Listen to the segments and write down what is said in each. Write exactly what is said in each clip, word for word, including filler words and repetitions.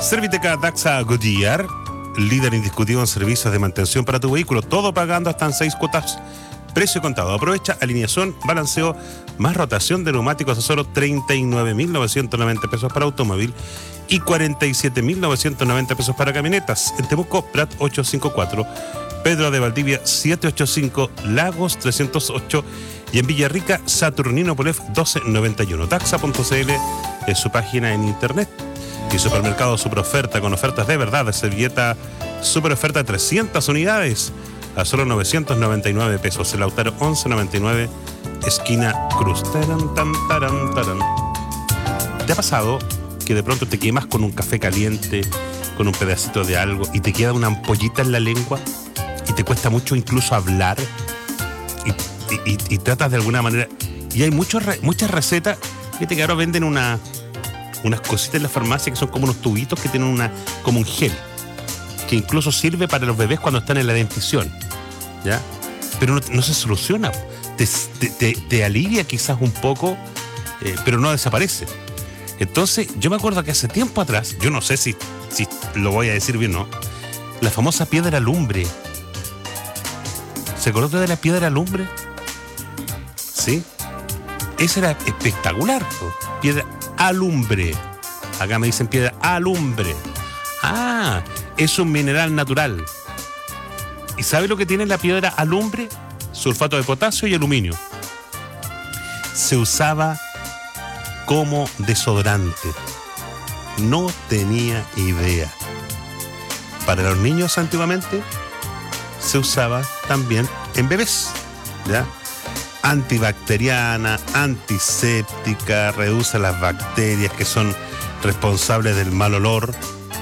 Serviteca Daxa Goodyear, líder indiscutido en servicios de mantención para tu vehículo, todo pagando hasta en seis cuotas, precio contado. Aprovecha alineación, balanceo, más rotación de neumáticos a solo treinta y nueve mil novecientos noventa pesos para automóvil y cuarenta y siete mil novecientos noventa pesos para camionetas. En Temuco, Prat ochocientos cincuenta y cuatro, Pedro de Valdivia setecientos ochenta y cinco, Lagos trescientos ocho y en Villarrica, Saturnino Polef doce noventa y uno. Daxa punto c l es su página en internet. Y Supermercado Super Oferta, con ofertas de verdad, de servilleta super oferta, trescientas unidades a solo novecientos noventa y nueve pesos. El Lautaro once noventa y nueve, esquina Cruz. Taran, tan, taran, taran. ¿Te ha pasado que de pronto te quemas con un café caliente, con un pedacito de algo, y te queda una ampollita en la lengua y te cuesta mucho incluso hablar y, y, y, y tratas de alguna manera? Y hay muchos, muchas recetas. Fíjate que ahora venden una... unas cositas en la farmacia que son como unos tubitos que tienen una como un gel, que incluso sirve para los bebés cuando están en la dentición, ¿ya? Pero no, no se soluciona, te, te, te alivia quizás un poco, eh, pero no desaparece. Entonces, yo me acuerdo que hace tiempo atrás, yo no sé si, si lo voy a decir bien o no, la famosa piedra lumbre. ¿Se acordó de la piedra lumbre? ¿Sí? Esa era espectacular, ¿no? Piedra alumbre. Acá me dicen piedra alumbre. Ah, es un mineral natural. ¿Y sabe lo que tiene la piedra alumbre? Sulfato de potasio y aluminio. Se usaba como desodorante. No tenía idea. Para los niños antiguamente se usaba también en bebés, ¿ya? Antibacteriana, antiséptica, reduce las bacterias que son responsables del mal olor.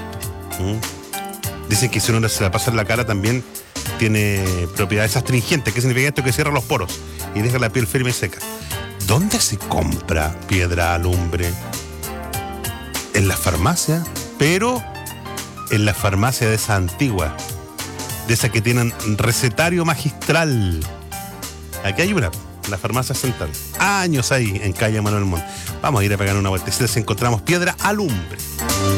¿Mm? Dicen que si uno se la pasa en la cara también tiene propiedades astringentes. ¿Qué significa esto? Que cierra los poros y deja la piel firme y seca. ¿Dónde se compra piedra alumbre? En la farmacia, pero en la farmacia de esa antigua, de esa que tienen recetario magistral. Aquí hay una, la farmacia central. Años ahí en calle Manuel Montt. Vamos a ir a pegar una vueltecita si encontramos piedra alumbre.